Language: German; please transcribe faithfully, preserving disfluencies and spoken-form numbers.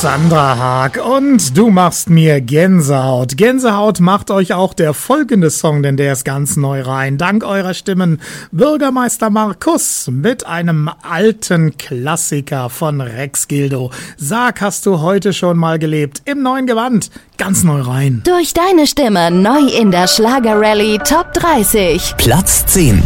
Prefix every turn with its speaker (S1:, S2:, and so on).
S1: Sandra Haag und du machst mir Gänsehaut. Gänsehaut macht euch auch der folgende Song, denn der ist ganz neu rein. Dank eurer Stimmen Bürgermeister Markus mit einem alten Klassiker von Rex Gildo. Sag, hast du heute schon mal gelebt? Im neuen Gewand, ganz neu rein.
S2: Durch deine Stimme neu in der Schlager-Rallye Top dreißig.
S3: Platz zehn.